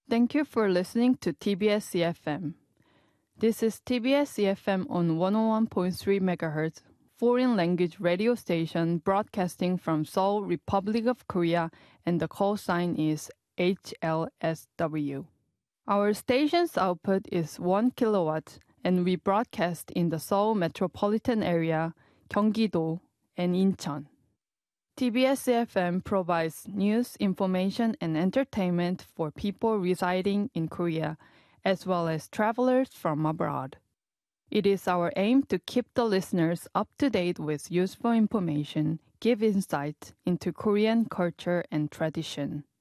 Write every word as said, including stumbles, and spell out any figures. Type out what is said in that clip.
Thank you for listening to T B S E F M. This is T B S E F M on one oh one point three megahertz, foreign language radio station broadcasting from Seoul, Republic of Korea, and the call sign is H L S W. Our station's output is one kilowatt, and we broadcast in the Seoul metropolitan area, Gyeonggi-do, and Incheon. T B S E F M provides news, information, and entertainment for people residing in Korea, as well as travelers from abroad. It is our aim to keep the listeners up to date with useful information, give insight into Korean culture and tradition.